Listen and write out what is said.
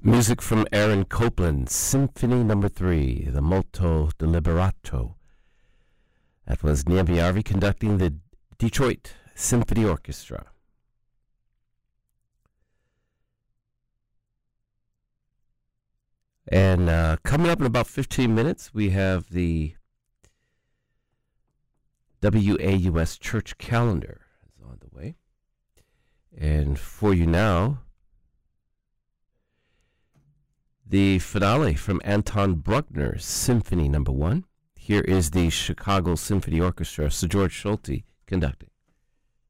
Music from Aaron Copland, Symphony No. 3, the Molto Deliberato. That was Niamh Yarvi conducting the Detroit Symphony Orchestra. And coming up in about 15 minutes, we have the WAUS Church Calendar is on the way. And for you now, the finale from Anton Bruckner's Symphony No. 1. Here is the Chicago Symphony Orchestra, Sir George Solti conducting.